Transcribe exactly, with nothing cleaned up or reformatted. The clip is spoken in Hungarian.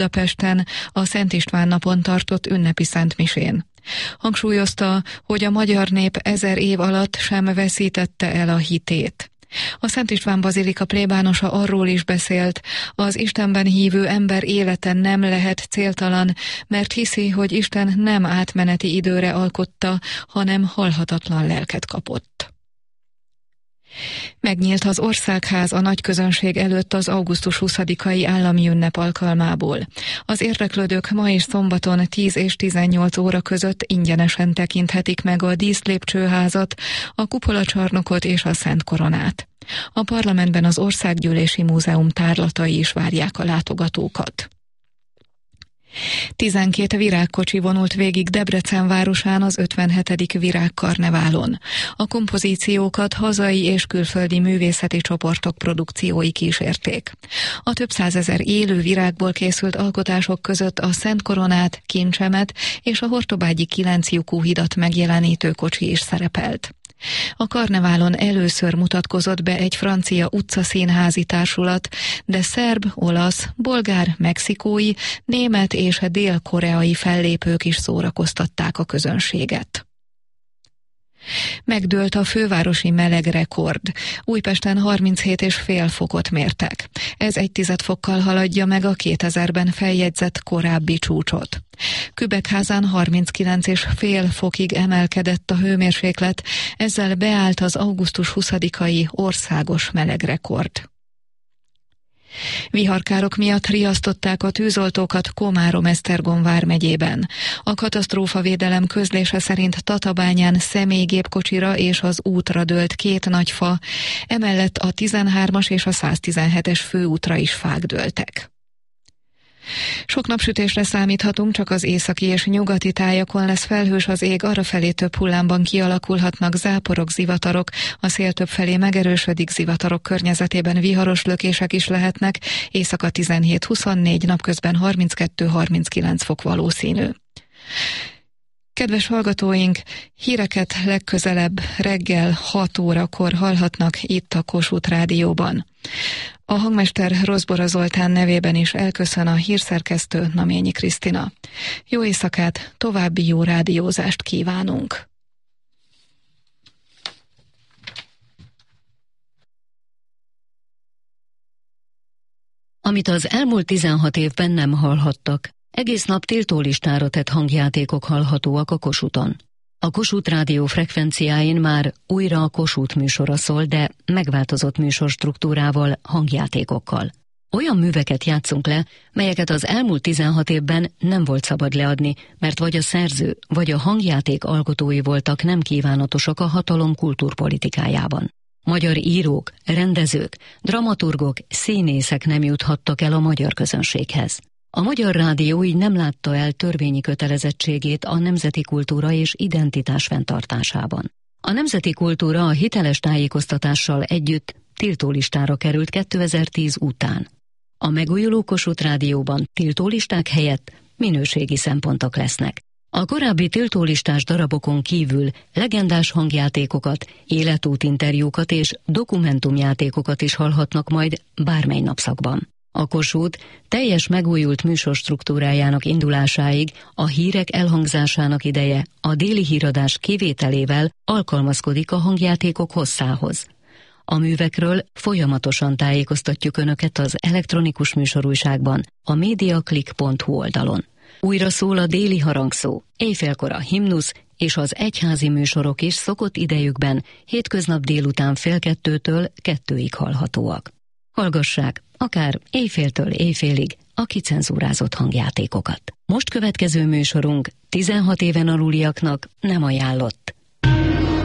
Budapesten a Szent István napon tartott ünnepi szentmisén. Hangsúlyozta, hogy a magyar nép ezer év alatt sem veszítette el a hitét. A Szent István bazilika plébánosa arról is beszélt, az Istenben hívő ember élete nem lehet céltalan, mert hiszi, hogy Isten nem átmeneti időre alkotta, hanem halhatatlan lelket kapott. Megnyílt az Országház a nagy közönség előtt az augusztus huszadikai állami ünnep alkalmából. Az érdeklődők ma és szombaton tíz és tizennyolc óra között ingyenesen tekinthetik meg a díszlépcsőházat, a kupolacsarnokot és a Szent Koronát. A parlamentben az Országgyűlési Múzeum tárlatai is várják a látogatókat. tizenkét virágkocsi vonult végig Debrecen városán az ötvenhetedik virágkarneválon. A kompozíciókat hazai és külföldi művészeti csoportok produkciói kísérték. A több százezer élő virágból készült alkotások között a Szent Koronát, Kincsemet és a hortobágyi kilenc lyukú hidat megjelenítő kocsi is szerepelt. A karneválon először mutatkozott be egy francia utcaszínházi társulat, de szerb, olasz, bolgár, mexikói, német és dél-koreai fellépők is szórakoztatták a közönséget. Megdőlt a fővárosi melegrekord. Újpesten harminchét és fél fokot mértek. Ez egy tized fokkal haladja meg a kétezerben feljegyzett korábbi csúcsot. Kübekházán harminckilenc és fél fokig emelkedett a hőmérséklet, ezzel beállt az augusztus huszadikai országos melegrekord. Viharkárok miatt riasztották a tűzoltókat Komárom-Esztergom vármegyében. A katasztrófavédelem közlése szerint Tatabányán személygépkocsira és az útra dőlt két nagy fa, emellett a tizenhármas és a száztizenhetes főútra is fák dőltek. Sok napsütésre számíthatunk, csak az északi és nyugati tájakon lesz felhős az ég, arrafelé több hullámban kialakulhatnak záporok, zivatarok, a szél többfelé megerősödik, zivatarok környezetében viharos lökések is lehetnek, éjszaka tizenhét huszonnégy, napközben harminckettő harminckilenc fok valószínű. Kedves hallgatóink, híreket legközelebb reggel hat órakor hallhatnak itt a Kossuth Rádióban. A hangmester Rozbora Zoltán nevében is elköszön a hírszerkesztő Naményi Krisztina. Jó éjszakát, további jó rádiózást kívánunk! Amit az elmúlt tizenhat évben nem hallhattak, egész nap tiltólistára tett hangjátékok hallhatóak a Kossuthon. A Kossuth Rádió frekvenciáin már újra a Kossuth műsora szól, de megváltozott műsorstruktúrával, hangjátékokkal. Olyan műveket játszunk le, melyeket az elmúlt tizenhat évben nem volt szabad leadni, mert vagy a szerző, vagy a hangjáték alkotói voltak nem kívánatosak a hatalom kultúrpolitikájában. Magyar írók, rendezők, dramaturgok, színészek nem juthattak el a magyar közönséghez. A Magyar Rádió így nem látta el törvényi kötelezettségét a nemzeti kultúra és identitás fenntartásában. A nemzeti kultúra a hiteles tájékoztatással együtt tiltólistára került kétezer-tíz után. A megújuló Kossuth Rádióban tiltólisták helyett minőségi szempontok lesznek. A korábbi tiltólistás darabokon kívül legendás hangjátékokat, életútinterjúkat és dokumentumjátékokat is hallhatnak majd bármely napszakban. A Kossuth teljes megújult műsorstruktúrájának indulásáig a hírek elhangzásának ideje a déli híradás kivételével alkalmazkodik a hangjátékok hosszához. A művekről folyamatosan tájékoztatjuk Önöket az elektronikus műsorújságban, a mediaclick pont hu oldalon. Újra szól a déli harangszó, éjfélkor a himnusz és az egyházi műsorok is szokott idejükben hétköznap délután fél kettőtől kettőig hallhatóak. Hallgassák akár éjféltől éjfélig a kicenzúrázott hangjátékokat. Most következő műsorunk tizenhat éven aluliaknak nem ajánlott.